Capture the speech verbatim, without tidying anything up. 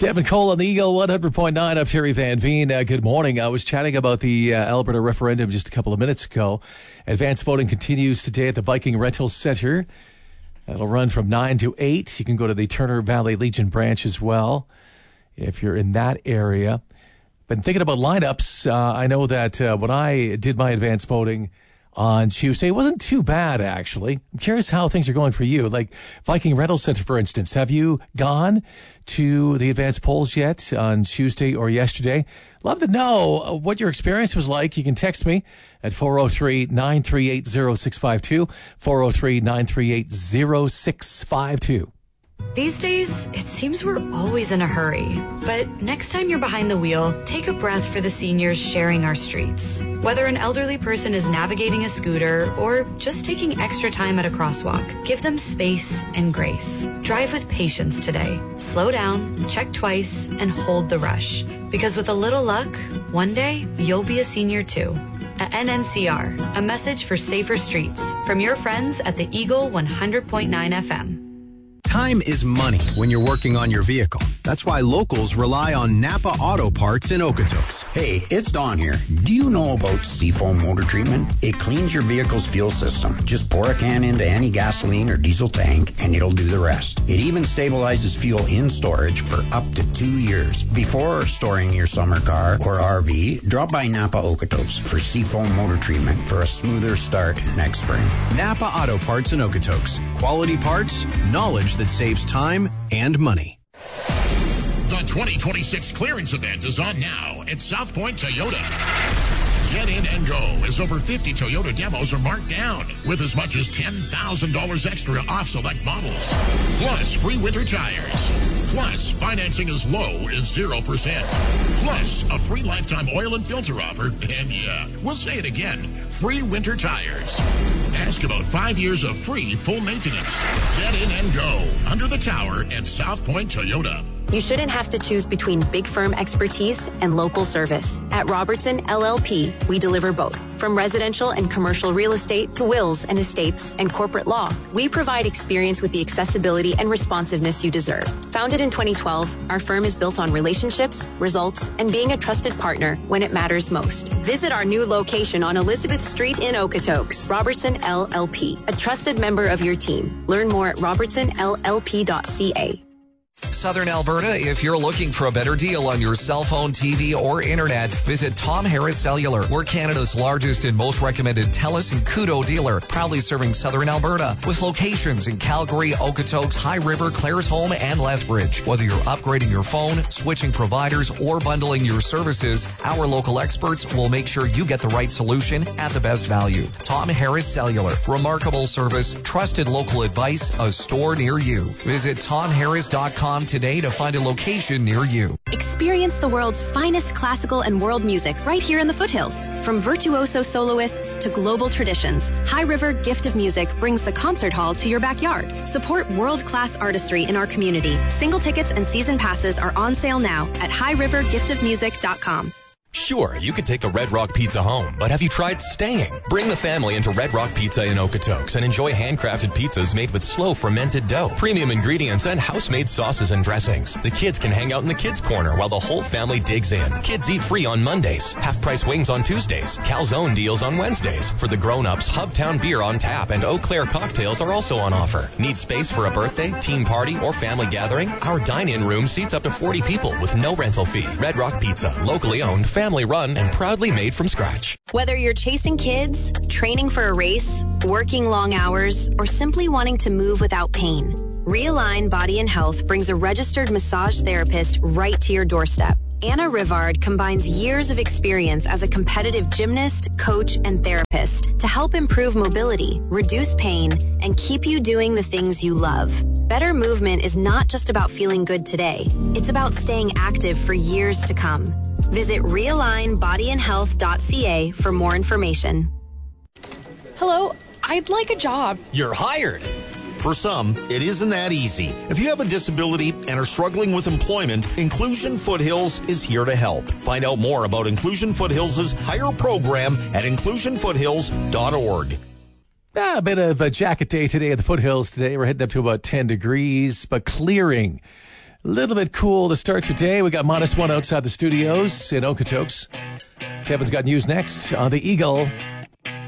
Kevin Cole on the Eagle one hundred point nine. I'm Terry Van Veen. Uh, good morning. I was chatting about the uh, Alberta referendum just a couple of minutes ago. Advanced voting continues today at the Viking Rental Centre. It'll run from nine to eight. You can go to the Turner Valley Legion branch as well if you're in that area. Been thinking about lineups. Uh, I know that uh, when I did my advanced voting on Tuesday, it wasn't too bad, actually. I'm curious how things are going for you. Like Viking Rental Center, for instance. Have you gone to the advanced polls yet on Tuesday or yesterday? Love to know what your experience was like. You can text me at four oh three, nine three eight, oh six five two, four oh three, nine three eight, oh six five two. These days, it seems we're always in a hurry. But next time you're behind the wheel, take a breath for the seniors sharing our streets. Whether an elderly person is navigating a scooter or just taking extra time at a crosswalk, give them space and grace. Drive with patience today. Slow down, check twice, and hold the rush. Because with a little luck, one day you'll be a senior too. A N N C R, a message for safer streets from your friends at the Eagle one hundred point nine F M. Time is money when you're working on your vehicle. That's why locals rely on Napa Auto Parts in Okotoks. Hey, it's Don here. Do you know about Seafoam Motor Treatment? It cleans your vehicle's fuel system. Just pour a can into any gasoline or diesel tank and it'll do the rest. It even stabilizes fuel in storage for up to two years. Before storing your summer car or R V, drop by Napa Okotoks for Seafoam Motor Treatment for a smoother start next spring. Napa Auto Parts in Okotoks. Quality parts, knowledge that saves time and money. The twenty twenty-six clearance event is on now at South Point Toyota. Get in and go as over fifty Toyota demos are marked down with as much as ten thousand dollars extra off select models. Plus free winter tires. Plus financing as low as zero percent. Plus a free lifetime oil and filter offer. And yeah, we'll say it again, free winter tires. Ask about five years of free full maintenance. Get in and go under the tower at South Point Toyota. You shouldn't have to choose between big firm expertise and local service. At Robertson L L P, we deliver both. From residential and commercial real estate to wills and estates and corporate law, we provide experience with the accessibility and responsiveness you deserve. Founded in twenty twelve, our firm is built on relationships, results, and being a trusted partner when it matters most. Visit our new location on Elizabeth Street in Okotoks. Robertson L L P, a trusted member of your team. Learn more at robertson l l p dot c a. Southern Alberta, if you're looking for a better deal on your cell phone, T V, or internet, visit Tom Harris Cellular. We're Canada's largest and most recommended TELUS and Koodo dealer, proudly serving Southern Alberta with locations in Calgary, Okotoks, High River, Claresholm, and Lethbridge. Whether you're upgrading your phone, switching providers, or bundling your services, our local experts will make sure you get the right solution at the best value. Tom Harris Cellular. Remarkable service, trusted local advice, a store near you. Visit tom harris dot com today to find a location near you. Experience the world's finest classical and world music right here in the foothills. From virtuoso soloists to global traditions, High River Gift of Music brings the concert hall to your backyard. Support world-class artistry in our community. Single tickets and season passes are on sale now at high river gift of music dot com. Sure, you could take the Red Rock Pizza home, but have you tried staying? Bring the family into Red Rock Pizza in Okotoks and enjoy handcrafted pizzas made with slow fermented dough, premium ingredients, and house-made sauces and dressings. The kids can hang out in the kids' corner while the whole family digs in. Kids eat free on Mondays, half-price wings on Tuesdays, calzone deals on Wednesdays. For the grown-ups, Hubtown beer on tap and Eau Claire cocktails are also on offer. Need space for a birthday, team party, or family gathering? Our dine-in room seats up to forty people with no rental fee. Red Rock Pizza, locally owned, family Family run and proudly made from scratch. Whether you're chasing kids, training for a race, working long hours, or simply wanting to move without pain, Realign Body and Health brings a registered massage therapist right to your doorstep. Anna Rivard combines years of experience as a competitive gymnast, coach, and therapist to help improve mobility, reduce pain, and keep you doing the things you love. Better movement is not just about feeling good today. It's about staying active for years to come. Visit realign body and health dot c a for more information. Hello, I'd like a job. You're hired. For some, it isn't that easy. If you have a disability and are struggling with employment, Inclusion Foothills is here to help. Find out more about Inclusion Foothills' Hire program at inclusion foothills dot org. Ah, a bit of a jacket day today at the foothills today. We're heading up to about ten degrees, but clearing A little bit cool to start today. We got minus one outside the studios in Okotoks. Kevin's got news next on the Eagle.